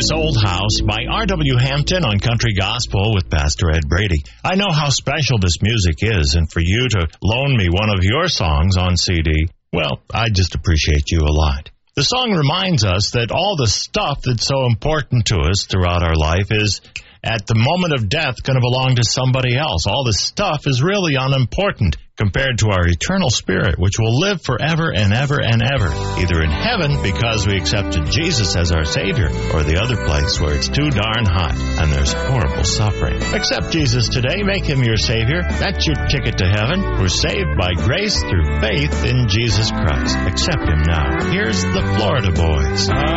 This Old House by R.W. Hampton on Country Gospel with Pastor Ed Brady. I know how special this music is, and for you to loan me one of your songs on CD, well, I just appreciate you a lot. The song reminds us that all the stuff that's so important to us throughout our life is, at the moment of death, going to belong to somebody else. All this stuff is really unimportant compared to our eternal spirit, which will live forever and ever and ever, either in heaven because we accepted Jesus as our Savior, or the other place where it's too darn hot and there's horrible suffering. Accept Jesus today. Make Him your Savior. That's your ticket to heaven. We're saved by grace through faith in Jesus Christ. Accept Him now. Here's the Florida Boys.